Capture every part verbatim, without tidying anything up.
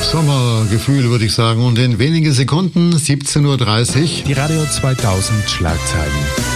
Sommergefühl, würde ich sagen. Und in wenigen Sekunden, siebzehn Uhr dreißig. Die Radio zweitausend Schlagzeilen.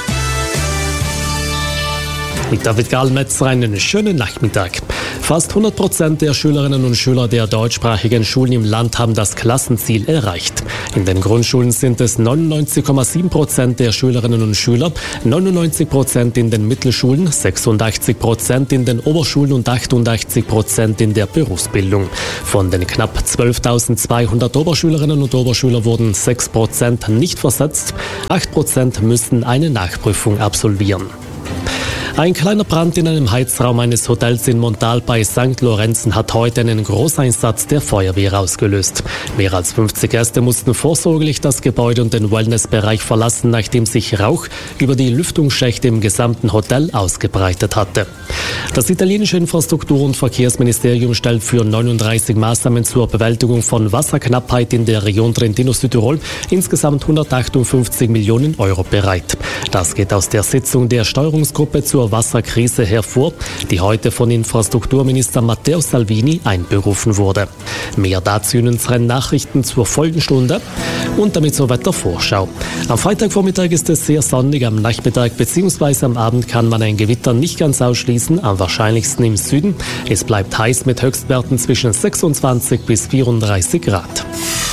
Mit David Gallmetzer einen schönen Nachmittag. Fast hundert Prozent der Schülerinnen und Schüler der deutschsprachigen Schulen im Land haben das Klassenziel erreicht. In den Grundschulen sind es neunundneunzig Komma sieben Prozent der Schülerinnen und Schüler, neunundneunzig Prozent in den Mittelschulen, sechsundachtzig Prozent in den Oberschulen und achtundachtzig Prozent in der Berufsbildung. Von den knapp zwölftausendzweihundert Oberschülerinnen und Oberschüler wurden sechs Prozent nicht versetzt, acht Prozent müssten eine Nachprüfung absolvieren. Ein kleiner Brand in einem Heizraum eines Hotels in Montal bei Sankt Lorenzen hat heute einen Großeinsatz der Feuerwehr ausgelöst. Mehr als fünfzig Gäste mussten vorsorglich das Gebäude und den Wellnessbereich verlassen, nachdem sich Rauch über die Lüftungsschächte im gesamten Hotel ausgebreitet hatte. Das italienische Infrastruktur- und Verkehrsministerium stellt für neununddreißig Maßnahmen zur Bewältigung von Wasserknappheit in der Region Trentino-Südtirol insgesamt hundertachtundfünfzig Millionen Euro bereit. Das geht aus der Sitzung der Steuerungsgruppe zur Wasserkrise hervor, die heute von Infrastrukturminister Matteo Salvini einberufen wurde. Mehr dazu in unseren Nachrichten zur Folgenstunde und damit zur Wettervorschau. Am Freitagvormittag ist es sehr sonnig, am Nachmittag bzw. am Abend kann man ein Gewitter nicht ganz ausschließen, am wahrscheinlichsten im Süden. Es bleibt heiß mit Höchstwerten zwischen sechsundzwanzig bis vierunddreißig Grad.